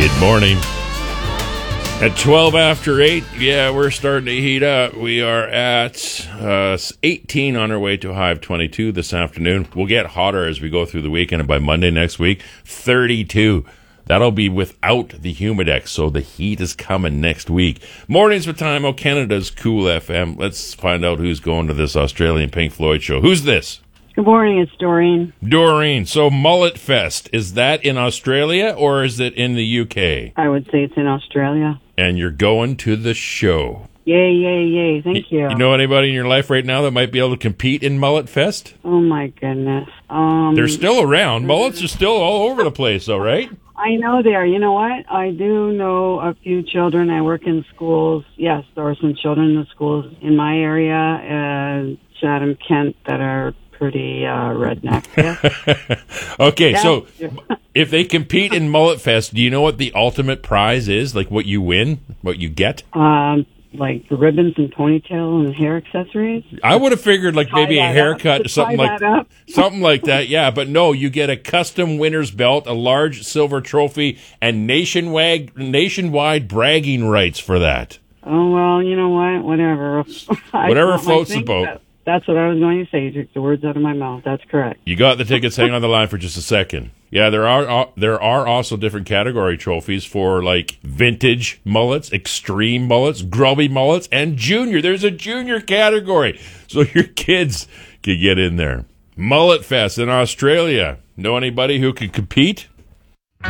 Good morning. At 12 after 8, yeah, we're starting to heat up. We are at 18 on our way to a high of 22 this afternoon. We'll get hotter as we go through the weekend, and by Monday next week, 32. That'll be without the Humidex, so the heat is coming next week. Mornings with Time, Canada's Cool FM. Let's find out who's going to this Australian Pink Floyd show. Who's this? Good morning, it's Doreen. Doreen. So Mullet Fest, is that in Australia or is it in the UK? I would say it's in Australia. And you're going to the show. Yay, yay, yay. Thank you. You know anybody in your life right now that might be able to compete in Mullet Fest? Oh, my goodness. They're still around. Mullets are still all over the place, though, right? I know they are. You know what? I do know a few children. I work in schools. Yes, there are some children in the schools in my area, Chatham, Kent, that are pretty redneck. Yeah. Okay, Yeah. so if they compete in Mullet Fest, do you know what the ultimate prize is? Like what you win, what you get? Like the ribbons and ponytail and hair accessories. I would have figured like maybe a haircut, something like that. Yeah, but no, you get a custom winner's belt, a large silver trophy, and nationwide bragging rights for that. Oh, well, you know what? Whatever. Whatever floats the boat. That's what I was going to say. You took the words out of my mouth. That's correct. You got the tickets. Hang on the line for just a second. Yeah, there are also different category trophies for like vintage mullets, extreme mullets, grubby mullets, and junior. There's a junior category, so your kids can get in there. Mullet Fest in Australia. Know anybody who could compete?